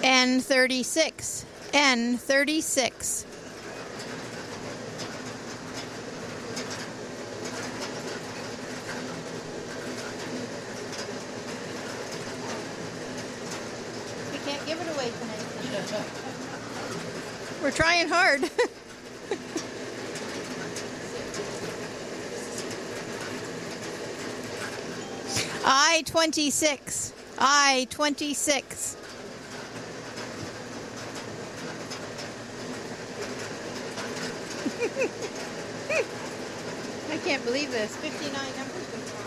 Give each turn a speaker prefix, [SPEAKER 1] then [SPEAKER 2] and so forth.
[SPEAKER 1] N36. N36. We can't give it away tonight. We're trying hard. I-26. I-26. I can't believe this. 59 numbers.